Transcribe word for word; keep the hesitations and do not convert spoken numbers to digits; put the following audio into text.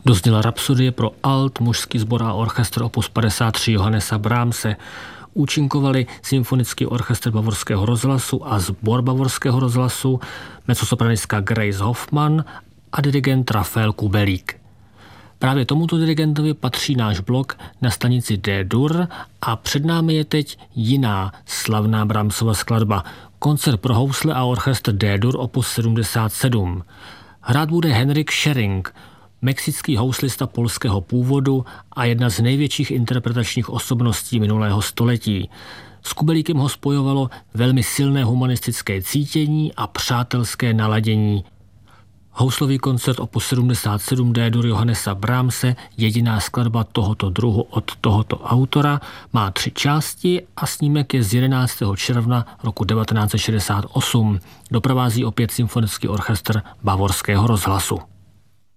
Dozněla rapsodie pro alt, mužský sbor a orchestr opus padesát tři Johannesa Brahmse. Účinkovali Symfonický orchestr Bavorského rozhlasu a sbor Bavorského rozhlasu, mezzosopranistka Grace Hoffman a dirigent Rafael Kubelík. Právě tomuto dirigentovi patří náš blok na stanici D-dur a před námi je teď jiná slavná Brahmsova skladba, koncert pro housle a orchestr D-dur opus sedmdesát sedm. Hrát bude Henrik Schering, mexický houslista polského původu a jedna z největších interpretačních osobností minulého století. S Kubelíkem ho spojovalo velmi silné humanistické cítění a přátelské naladění. Houslový koncert opus sedmdesát sedm D-dur Johannesa Brahmse, jediná skladba tohoto druhu od tohoto autora, má tři části a snímek je z jedenáctého června roku devatenáct set šedesát osm. Doprovází opět Symfonický orchestr Bavorského rozhlasu.